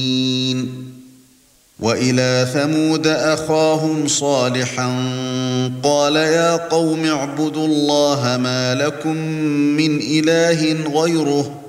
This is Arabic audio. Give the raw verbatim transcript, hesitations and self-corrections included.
وَإِلَى ثَمُودَ أَخَاهُمْ صَالِحًا قَالَ يَا قَوْمِ اعْبُدُوا اللَّهَ مَا لَكُمْ مِنْ إِلَٰهٍ غَيْرُهُ